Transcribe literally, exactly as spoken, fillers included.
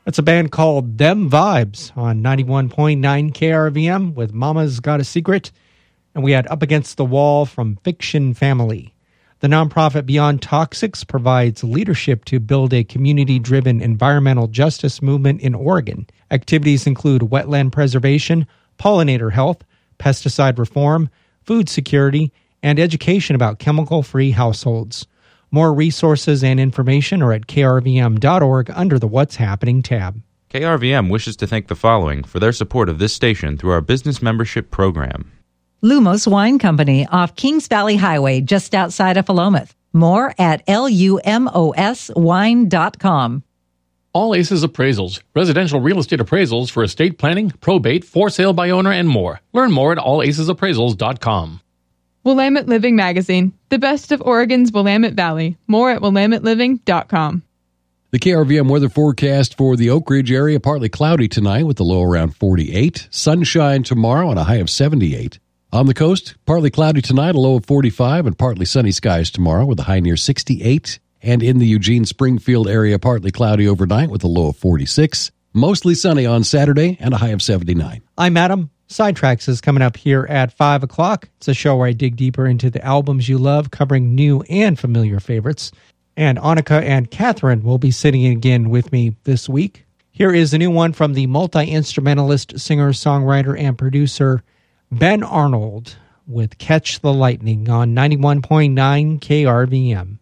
That's a band called Them Vibes on ninety-one point nine K R V M with Mama's Got a Secret. And we had Up Against the Wall from Fiction Family. The nonprofit Beyond Toxics provides leadership to build a community-driven environmental justice movement in Oregon. Activities include wetland preservation, pollinator health, pesticide reform, food security, and education about chemical-free households. More resources and information are at k r v m dot org under the What's Happening tab. K R V M wishes to thank the following for their support of this station through our business membership program. Lumos Wine Company off Kings Valley Highway, just outside of Philomath. More at L U M O S wine dot com. All Aces Appraisals, residential real estate appraisals for estate planning, probate, for sale by owner, and more. Learn more at all aces appraisals dot com. Willamette Living Magazine, the best of Oregon's Willamette Valley. More at willamette living dot com. The K R V M weather forecast for the Oak Ridge area, partly cloudy tonight with a low around forty-eight. Sunshine tomorrow and a high of seventy-eight. On the coast, partly cloudy tonight, a low of forty-five, and partly sunny skies tomorrow with a high near sixty-eight. And in the Eugene-Springfield area, partly cloudy overnight with a low of forty-six. Mostly sunny on Saturday and a high of seventy-nine. I'm Adam. Sidetracks is coming up here at five o'clock. It's a show where I dig deeper into the albums you love, covering new and familiar favorites. And Annika and Catherine will be sitting in again with me this week. Here is a new one from the multi-instrumentalist, singer, songwriter, and producer Ben Arnold with Catch the Lightning on ninety-one point nine K R V M.